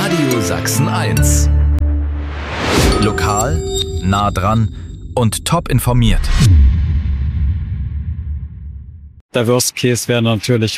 Radio Sachsen 1. Lokal, nah dran und top informiert. Der Worst Case wäre natürlich